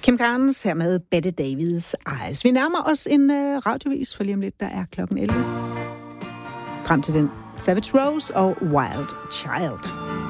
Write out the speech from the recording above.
Kim Carnes her med Bette Davids Eyes. Vi nærmer os en radiovis for lige om lidt, der er klokken 11. Frem til den Savage Rose og Wild Child.